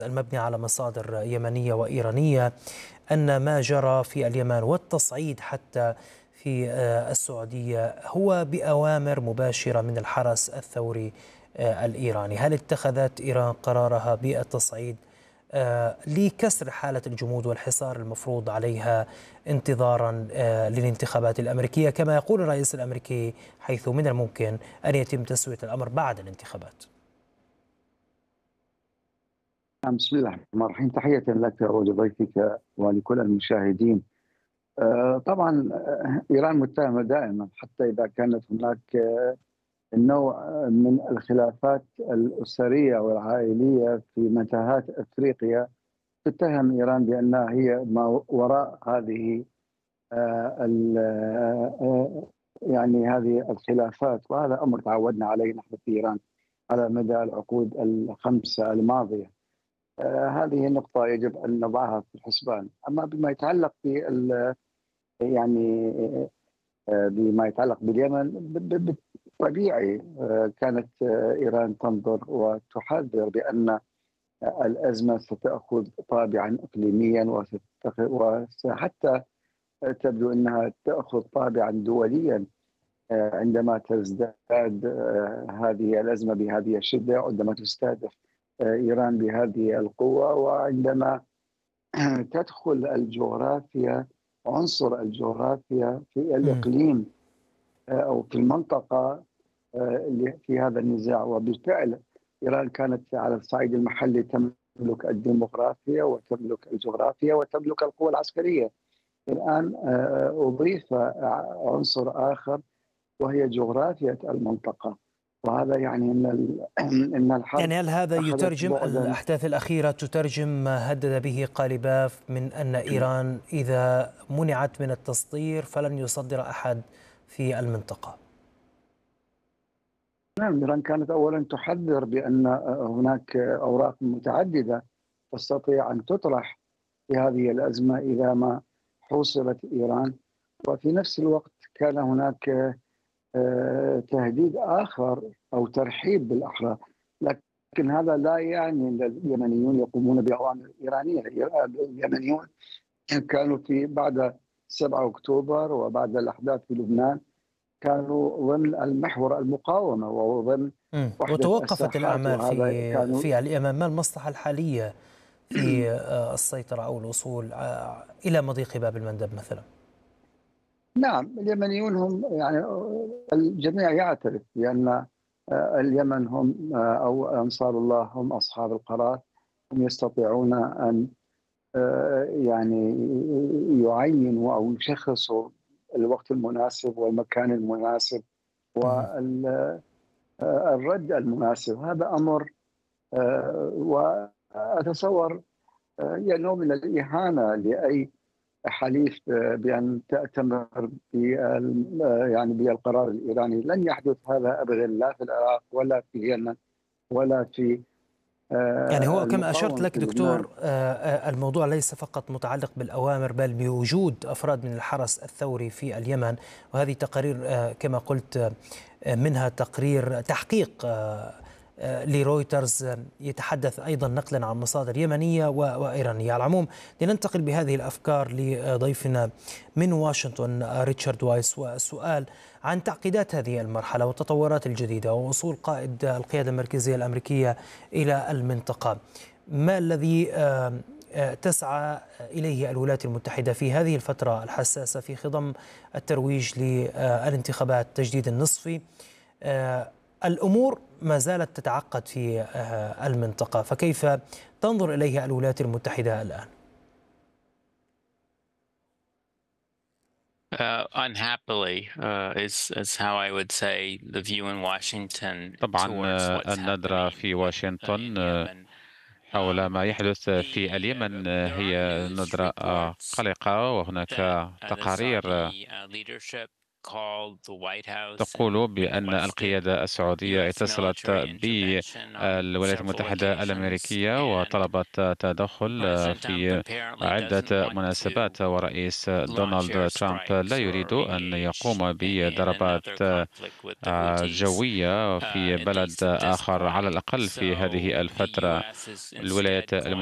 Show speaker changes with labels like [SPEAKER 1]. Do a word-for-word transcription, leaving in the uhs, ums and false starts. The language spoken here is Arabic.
[SPEAKER 1] المبني على مصادر يمنية وإيرانية أن ما جرى في اليمن والتصعيد حتى في السعودية هو بأوامر مباشرة من الحرس الثوري الإيراني. هل اتخذت إيران قرارها بالتصعيد لكسر حالة الجمود والحصار المفروض عليها انتظارا للانتخابات الأمريكية، كما يقول الرئيس الأمريكي، حيث من الممكن أن يتم تسوية الأمر بعد الانتخابات؟
[SPEAKER 2] بسم الله الرحمن الرحيم. تحية لك ولضيفك ولكل المشاهدين. طبعا إيران متهمة دائما، حتى إذا كانت هناك نوع من الخلافات الأسرية والعائلية في متاهات أفريقيا، تتهم إيران بأنها هي ما وراء هذه يعني هذه الخلافات، وهذا أمر تعودنا عليه نحن في إيران على مدى العقود الخمسة الماضية. آه هذه النقطة يجب أن نضعها في الحسبان. أما بما يتعلق بال يعني آه بما يتعلق باليمن، بالطبيعي آه كانت آه إيران تنظر وتحذر بأن الأزمة ستأخذ طابعا إقليميا، وحتى تبدو أنها تأخذ طابعا دوليا آه عندما تزداد آه هذه الأزمة بهذه الشدة، عندما تستهدف إيران بهذه القوة، وعندما تدخل الجغرافيا عنصر الجغرافيا في الإقليم أو في المنطقة في هذا النزاع. وبالفعل إيران كانت على الصعيد المحلي تملك الديموغرافيا وتملك الجغرافيا وتملك القوة العسكرية. الآن أضيف عنصر آخر وهي جغرافيا المنطقة، وهذا يعني ان ان الحرب
[SPEAKER 1] يعني هل هذا يترجم الأحداث الأخيرة تترجم ما هدد به قاليباف من أن إيران إذا منعت من التصدير فلن يصدر أحد في المنطقة؟
[SPEAKER 2] نعم، إيران كانت أولا تحذر بأن هناك أوراق متعددة تستطيع أن تطرح في هذه الأزمة إذا ما حوصلت إيران، وفي نفس الوقت كان هناك تهديد آخر أو ترحيب بالأحرار. لكن هذا لا يعني أن اليمنيون يقومون بأوامر إيرانية. اليمنيون كانوا في بعد سبعة أكتوبر وبعد الأحداث في لبنان كانوا ضمن المحور المقاومة وضمن وحدة
[SPEAKER 1] وتوقفت الأعمال في
[SPEAKER 2] كانوا
[SPEAKER 1] في اليمن. ما المصلحة الحالية في السيطرة أو الوصول إلى مضيق باب المندب مثلا؟
[SPEAKER 2] نعم، اليمنيون هم يعني الجميع يعترف بأن اليمن هم أو أنصار الله هم أصحاب القرار، هم يستطيعون أن يعني يعينوا أو يشخصوا الوقت المناسب والمكان المناسب والرد المناسب. هذا أمر وأتصور يعني نوع من الإهانة لأي حليف بأن تأتمر يعني بالقرار الإيراني. لن يحدث هذا أبدا، لا في العراق ولا في اليمن ولا في
[SPEAKER 1] يعني هو كما أشرت لك دكتور، الموضوع ليس فقط متعلق بالأوامر بل بوجود أفراد من الحرس الثوري في اليمن، وهذه تقارير كما قلت منها تقرير تحقيق لرويترز يتحدث أيضا نقلا عن مصادر يمنية وإيرانية. على العموم لننتقل بهذه الأفكار لضيفنا من واشنطن ريتشارد وايس، والسؤال عن تعقيدات هذه المرحلة والتطورات الجديدة ووصول قائد القيادة المركزية الأمريكية إلى المنطقة. ما الذي تسعى إليه الولايات المتحدة في هذه الفترة الحساسة في خضم الترويج للانتخابات التجديد النصفي؟ الأمور ما زالت تتعقد في المنطقة، فكيف تنظر إليها الولايات المتحدة الآن؟
[SPEAKER 3] Uh, unhappily uh, is, is how I would say the view in Washington.
[SPEAKER 4] طبعا النظرة في واشنطن حول ما يحدث في اليمن هي نظرة قلقة، وهناك تقارير تقول بأن القيادة السعودية اتصلت بالولايات المتحدة الأمريكية وطلبت تدخل في عدة مناسبات، ورئيس دونالد ترامب لا يريد أن يقوم بضربات جوية في بلد آخر على الأقل في هذه الفترة. الولايات